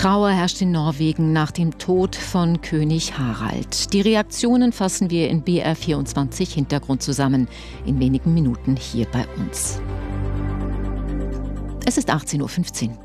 Trauer herrscht in Norwegen nach dem Tod von König Harald. Die Reaktionen fassen wir in BR24 Hintergrund zusammen. In wenigen Minuten hier bei uns. Es ist 18:15 Uhr.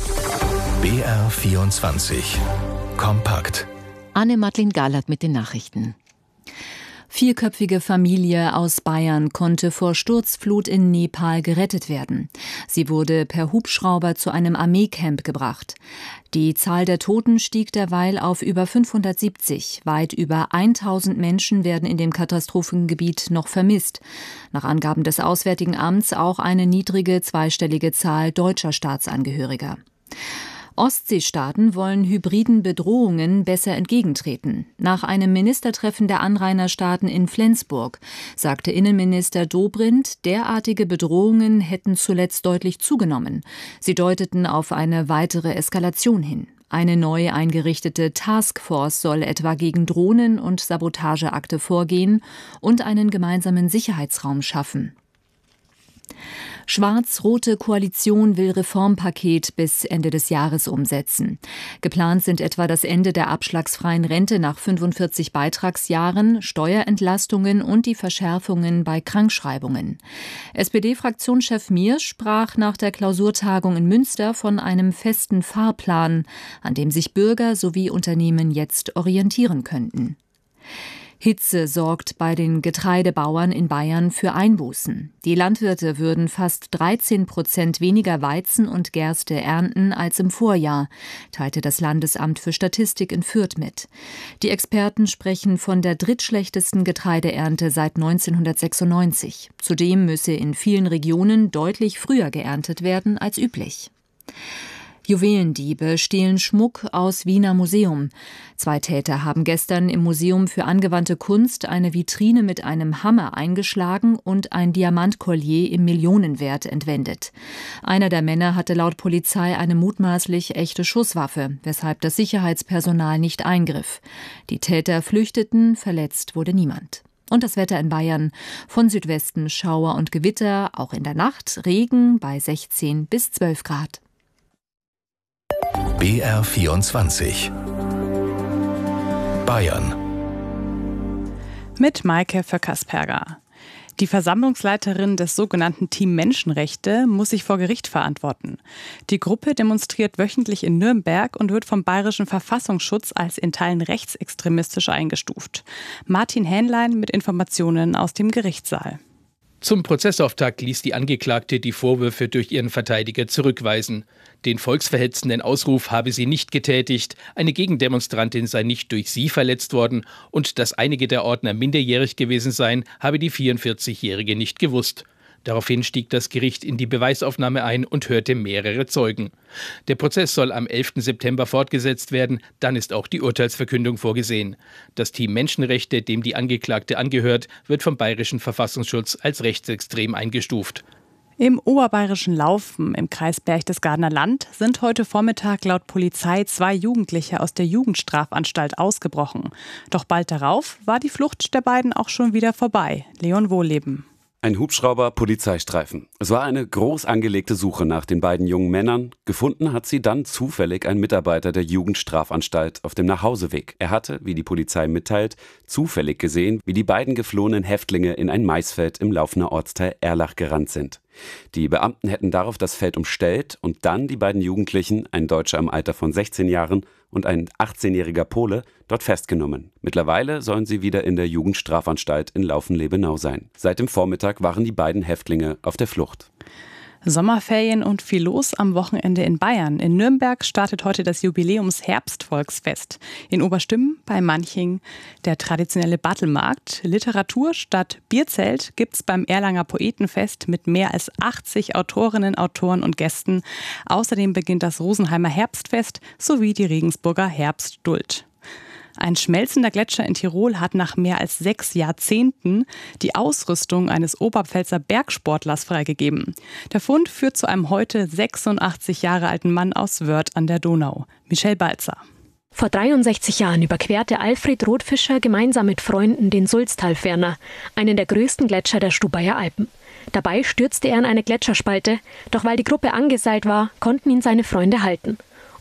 BR24 Kompakt. Anne-Madeleine Gahlert mit den Nachrichten. Vierköpfige Familie aus Bayern konnte vor Sturzflut in Nepal gerettet werden. Sie wurde per Hubschrauber zu einem Armeecamp gebracht. Die Zahl der Toten stieg derweil auf über 570. Weit über 1000 Menschen werden in dem Katastrophengebiet noch vermisst. Nach Angaben des Auswärtigen Amts auch eine niedrige zweistellige Zahl deutscher Staatsangehöriger. Ostseestaaten wollen hybriden Bedrohungen besser entgegentreten. Nach einem Ministertreffen der Anrainerstaaten in Flensburg sagte Innenminister Dobrindt, derartige Bedrohungen hätten zuletzt deutlich zugenommen. Sie deuteten auf eine weitere Eskalation hin. Eine neu eingerichtete Taskforce soll etwa gegen Drohnen und Sabotageakte vorgehen und einen gemeinsamen Sicherheitsraum schaffen. Schwarz-rote Koalition will Reformpaket bis Ende des Jahres umsetzen. Geplant sind etwa das Ende der abschlagsfreien Rente nach 45 Beitragsjahren, Steuerentlastungen und die Verschärfungen bei Krankschreibungen. SPD-Fraktionschef Miersch sprach nach der Klausurtagung in Münster von einem festen Fahrplan, an dem sich Bürger sowie Unternehmen jetzt orientieren könnten. Hitze sorgt bei den Getreidebauern in Bayern für Einbußen. Die Landwirte würden fast 13% weniger Weizen und Gerste ernten als im Vorjahr, teilte das Landesamt für Statistik in Fürth mit. Die Experten sprechen von der drittschlechtesten Getreideernte seit 1996. Zudem müsse in vielen Regionen deutlich früher geerntet werden als üblich. Juwelendiebe stehlen Schmuck aus Wiener Museum. 2 Täter haben gestern im Museum für angewandte Kunst eine Vitrine mit einem Hammer eingeschlagen und ein Diamantkollier im Millionenwert entwendet. Einer der Männer hatte laut Polizei eine mutmaßlich echte Schusswaffe, weshalb das Sicherheitspersonal nicht eingriff. Die Täter flüchteten, verletzt wurde niemand. Und das Wetter in Bayern: von Südwesten Schauer und Gewitter, auch in der Nacht Regen bei 16 bis 12 Grad. BR24 Bayern mit Maike Vöckersperger. Die Versammlungsleiterin des sogenannten Team Menschenrechte muss sich vor Gericht verantworten. Die Gruppe demonstriert wöchentlich in Nürnberg und wird vom Bayerischen Verfassungsschutz als in Teilen rechtsextremistisch eingestuft. Martin Hähnlein mit Informationen aus dem Gerichtssaal. Zum Prozessauftakt ließ die Angeklagte die Vorwürfe durch ihren Verteidiger zurückweisen. Den volksverhetzenden Ausruf habe sie nicht getätigt, eine Gegendemonstrantin sei nicht durch sie verletzt worden und dass einige der Ordner minderjährig gewesen seien, habe die 44-Jährige nicht gewusst. Daraufhin stieg das Gericht in die Beweisaufnahme ein und hörte mehrere Zeugen. Der Prozess soll am 11. September fortgesetzt werden, dann ist auch die Urteilsverkündung vorgesehen. Das Team Menschenrechte, dem die Angeklagte angehört, wird vom Bayerischen Verfassungsschutz als rechtsextrem eingestuft. Im oberbayerischen Laufen im Kreis Berchtesgadener Land sind heute Vormittag laut Polizei 2 Jugendliche aus der Jugendstrafanstalt ausgebrochen. Doch bald darauf war die Flucht der beiden auch schon wieder vorbei. Leon Wohleben. Ein Hubschrauber, Polizeistreifen. Es war eine groß angelegte Suche nach den beiden jungen Männern. Gefunden hat sie dann zufällig ein Mitarbeiter der Jugendstrafanstalt auf dem Nachhauseweg. Er hatte, wie die Polizei mitteilt, zufällig gesehen, wie die beiden geflohenen Häftlinge in ein Maisfeld im Laufener Ortsteil Erlach gerannt sind. Die Beamten hätten darauf das Feld umstellt und dann die beiden Jugendlichen, ein Deutscher im Alter von 16 Jahren und ein 18-jähriger Pole, dort festgenommen. Mittlerweile sollen sie wieder in der Jugendstrafanstalt in Laufen-Lebenau sein. Seit dem Vormittag waren die beiden Häftlinge auf der Flucht. Sommerferien und viel los am Wochenende in Bayern. In Nürnberg startet heute das Jubiläums-Herbstvolksfest. In Oberstimmen bei Manching der traditionelle Battelmarkt. Literatur statt Bierzelt gibt's beim Erlanger Poetenfest mit mehr als 80 Autorinnen, Autoren und Gästen. Außerdem beginnt das Rosenheimer Herbstfest sowie die Regensburger Herbstduld. Ein schmelzender Gletscher in Tirol hat nach mehr als 6 Jahrzehnten die Ausrüstung eines Oberpfälzer Bergsportlers freigegeben. Der Fund führt zu einem heute 86 Jahre alten Mann aus Wörth an der Donau. Michelle Balzer. Vor 63 Jahren überquerte Alfred Rotfischer gemeinsam mit Freunden den Sulztalferner, einen der größten Gletscher der Stubaier Alpen. Dabei stürzte er in eine Gletscherspalte, doch weil die Gruppe angeseilt war, konnten ihn seine Freunde halten.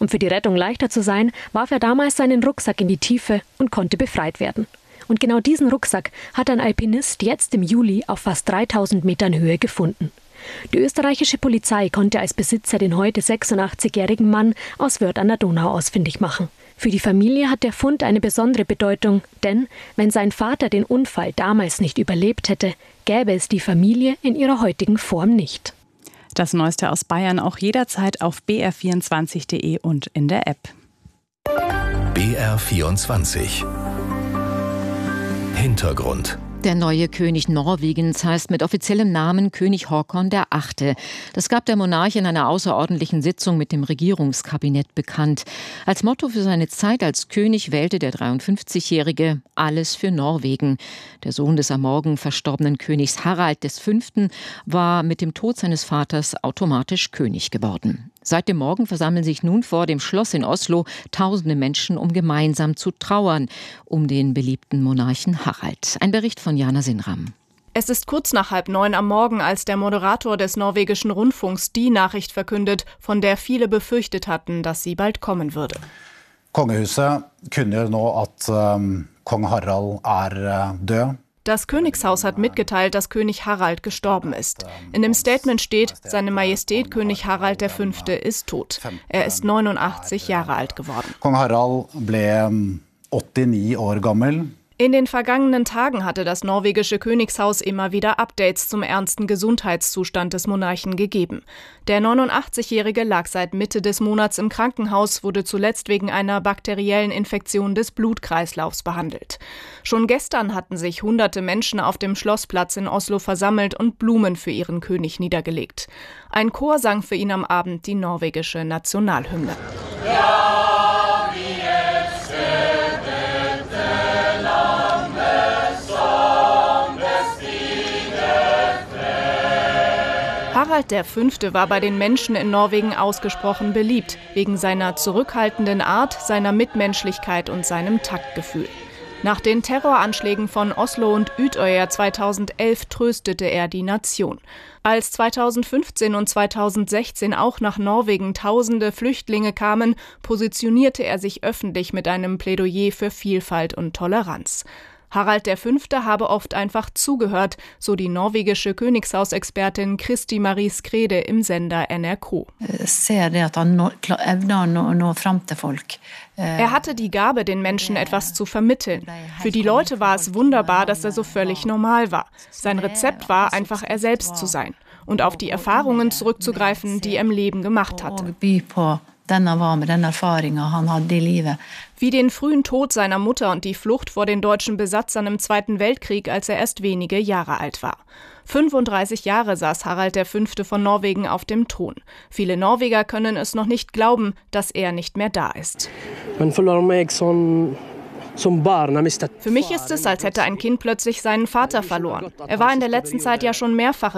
Um für die Rettung leichter zu sein, warf er damals seinen Rucksack in die Tiefe und konnte befreit werden. Und genau diesen Rucksack hat ein Alpinist jetzt im Juli auf fast 3000 Metern Höhe gefunden. Die österreichische Polizei konnte als Besitzer den heute 86-jährigen Mann aus Wörth an der Donau ausfindig machen. Für die Familie hat der Fund eine besondere Bedeutung, denn wenn sein Vater den Unfall damals nicht überlebt hätte, gäbe es die Familie in ihrer heutigen Form nicht. Das Neueste aus Bayern auch jederzeit auf br24.de und in der App. BR24 Hintergrund. Der neue König Norwegens heißt mit offiziellem Namen König Håkon VIII. Das gab der Monarch in einer außerordentlichen Sitzung mit dem Regierungskabinett bekannt. Als Motto für seine Zeit als König wählte der 53-Jährige alles für Norwegen. Der Sohn des am Morgen verstorbenen Königs Harald V. war mit dem Tod seines Vaters automatisch König geworden. Seit dem Morgen versammeln sich nun vor dem Schloss in Oslo tausende Menschen, um gemeinsam zu trauern, um den beliebten Monarchen Harald. Ein Bericht von Jana Sinram. Es ist kurz nach 8:30 am Morgen, als der Moderator des norwegischen Rundfunks die Nachricht verkündet, von der viele befürchtet hatten, dass sie bald kommen würde. Kongehuset kunngjør nå at kong Harald død. Das Königshaus hat mitgeteilt, dass König Harald gestorben ist. In dem Statement steht, Seine Majestät König Harald V. ist tot. Er ist 89 Jahre alt geworden. Kong Harald ble 89 år gammel. In den vergangenen Tagen hatte das norwegische Königshaus immer wieder Updates zum ernsten Gesundheitszustand des Monarchen gegeben. Der 89-Jährige lag seit Mitte des Monats im Krankenhaus, wurde zuletzt wegen einer bakteriellen Infektion des Blutkreislaufs behandelt. Schon gestern hatten sich hunderte Menschen auf dem Schlossplatz in Oslo versammelt und Blumen für ihren König niedergelegt. Ein Chor sang für ihn am Abend die norwegische Nationalhymne. Harald V. war bei den Menschen in Norwegen ausgesprochen beliebt, wegen seiner zurückhaltenden Art, seiner Mitmenschlichkeit und seinem Taktgefühl. Nach den Terroranschlägen von Oslo und Utøya 2011 tröstete er die Nation. Als 2015 und 2016 auch nach Norwegen tausende Flüchtlinge kamen, positionierte er sich öffentlich mit einem Plädoyer für Vielfalt und Toleranz. Harald V. habe oft einfach zugehört, so die norwegische Königshausexpertin Kristi Marie Skrede im Sender NRK. Er hatte die Gabe, den Menschen etwas zu vermitteln. Für die Leute war es wunderbar, dass er so völlig normal war. Sein Rezept war, einfach er selbst zu sein und auf die Erfahrungen zurückzugreifen, die er im Leben gemacht hatte. Wie den frühen Tod seiner Mutter und die Flucht vor den deutschen Besatzern im Zweiten Weltkrieg, als er erst wenige Jahre alt war. 35 Jahre saß Harald V. von Norwegen auf dem Thron. Viele Norweger können es noch nicht glauben, dass er nicht mehr da ist. Für mich ist es, als hätte ein Kind plötzlich seinen Vater verloren. Er war in der letzten Zeit ja schon mehrfach